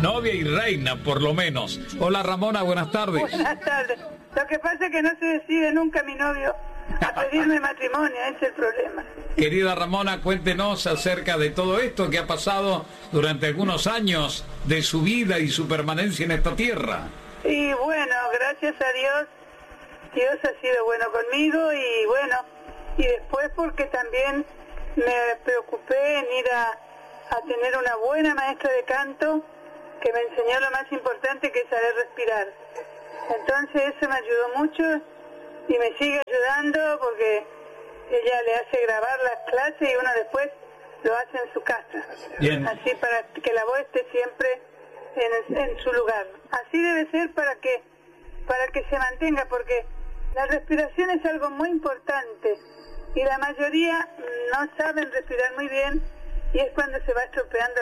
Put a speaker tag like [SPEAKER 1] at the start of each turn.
[SPEAKER 1] novia y reina, por lo menos. Hola Ramona, buenas tardes.
[SPEAKER 2] Buenas tardes. Lo que pasa es que no se decide nunca mi novio a pedirme matrimonio, ese es el problema.
[SPEAKER 1] Querida Ramona, cuéntenos acerca de todo esto que ha pasado durante algunos años de su vida y su permanencia en esta tierra.
[SPEAKER 2] Y bueno, gracias a Dios, Dios ha sido bueno conmigo y bueno, y después porque también me preocupé en ir a tener una buena maestra de canto que me enseñó lo más importante, que es saber respirar. Entonces eso me ayudó mucho y me sigue ayudando porque ella le hace grabar las clases y uno después lo hace en su casa.
[SPEAKER 1] Bien.
[SPEAKER 2] Así para que la voz esté siempre en su lugar. Así debe ser para que se mantenga, porque la respiración es algo muy importante y la mayoría no saben respirar muy bien y es cuando se va estropeando